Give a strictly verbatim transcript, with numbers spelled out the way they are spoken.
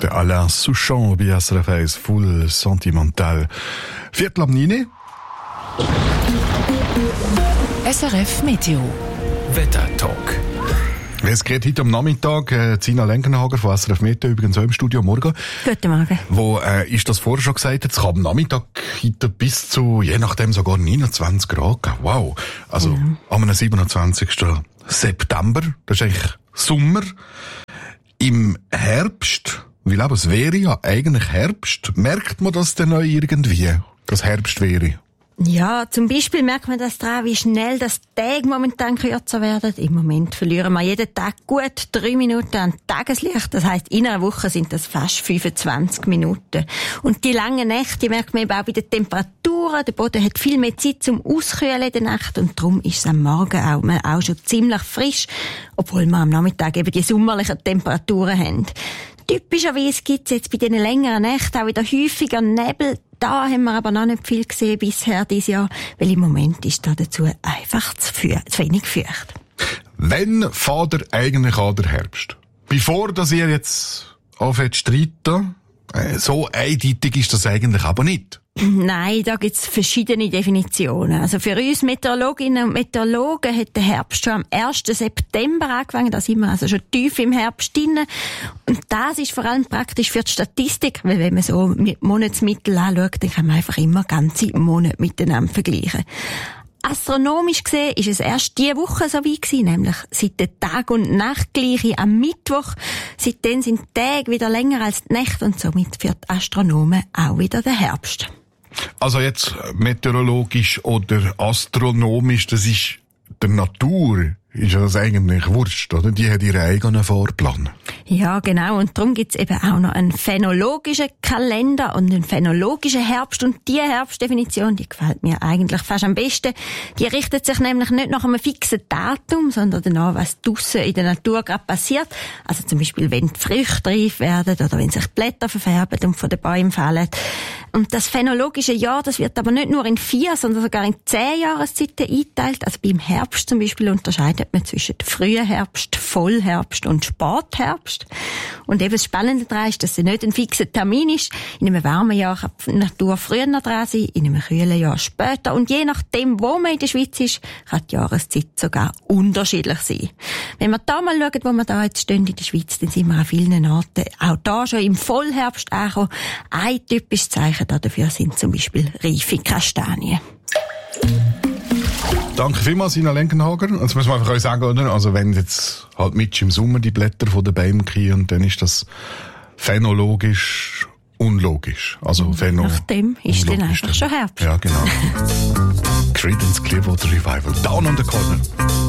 Der Alain Souchon bei S R F eins, Full Sentimental. Viertel ab neun. S R F Meteo. Wetter-Talk. Es geht heute am Nachmittag, äh, Zina Lenkenhager von S R F Meteo, übrigens auch im Studio Morgen. Guten Morgen. Wo äh, ist das vorher schon gesagt? Es kann am Nachmittag heute bis zu, je nachdem, sogar neunundzwanzig Grad geben. Wow. Also ja. Am siebenundzwanzigsten September, das ist eigentlich Sommer. Im Herbst, weil aber es wäre ja eigentlich Herbst, merkt man das denn noch irgendwie, dass Herbst wäre? Ja, zum Beispiel merkt man das daran, wie schnell das Tage momentan kürzer werden. Im Moment verlieren wir jeden Tag gut drei Minuten an Tageslicht. Das heisst, in einer Woche sind das fast fünfundzwanzig Minuten. Und die langen Nächte, die merkt man eben auch bei den Temperaturen. Der Boden hat viel mehr Zeit zum Auskühlen in der Nacht und darum ist es am Morgen auch, man auch schon ziemlich frisch, obwohl wir am Nachmittag eben die sommerlichen Temperaturen haben. Typischerweise gibt es jetzt bei diesen längeren Nächten auch wieder häufiger Nebel. Da haben wir aber noch nicht viel gesehen bisher dieses Jahr, weil im Moment ist da dazu einfach zu, für, zu wenig feucht. Wann fährt er eigentlich an der Herbst? Bevor dass ihr jetzt anfängt zu streiten, so eindeutig ist das eigentlich aber nicht. Nein, da gibt's verschiedene Definitionen. Also für uns Meteorologinnen und Meteorologen hat der Herbst schon am ersten September angefangen. Da sind wir also schon tief im Herbst drin. Und das ist vor allem praktisch für die Statistik, weil wenn man so mit Monatsmittel anschaut, dann kann man einfach immer ganze Monate miteinander vergleichen. Astronomisch gesehen ist es erst diese Woche so weit gewesen, nämlich seit der Tag- und Nachtgleiche am Mittwoch. Seitdem sind die Tage wieder länger als die Nächte und somit für die Astronomen auch wieder der Herbst. Also jetzt meteorologisch oder astronomisch, das ist der Natur, ist ja das eigentlich wurscht, oder? Die hat ihren eigenen Fahrplan. Ja, genau. Und darum gibt's eben auch noch einen phänologischen Kalender und einen phänologischen Herbst. Und diese Herbstdefinition, die gefällt mir eigentlich fast am besten. Die richtet sich nämlich nicht nach einem fixen Datum, sondern danach, was draussen in der Natur gerade passiert. Also zum Beispiel, wenn die Früchte reif werden oder wenn sich die Blätter verfärben und von den Bäumen fallen. Und das phänologische Jahr, das wird aber nicht nur in vier, sondern sogar in zehn Jahreszeiten eingeteilt. Also beim Herbst zum Beispiel unterscheidet man zwischen frühen Herbst, Vollherbst und Spätherbst. Und eben das Spannende daran ist, dass es nicht ein fixer Termin ist. In einem warmen Jahr kann die Natur früher dran sein, in einem kühlen Jahr später. Und je nachdem, wo man in der Schweiz ist, kann die Jahreszeit sogar unterschiedlich sein. Wenn wir da mal schauen, wo wir da jetzt stehen in der Schweiz, dann sind wir an vielen Orten auch da schon im Vollherbst angekommen. Ein typisches Zeichen dafür sind zum Beispiel reife Kastanien. Danke vielmals, Sina Lenkenhager. Jetzt muss man einfach euch sagen, oder? Also wenn jetzt halt mit im Sommer die Blätter von den Bäumen kriegen, dann ist das phänologisch unlogisch. Also phäno- Nachdem ist dann einfach schon Herbst. Ja, genau. Creedence Clearwater Revival. Down on the Corner.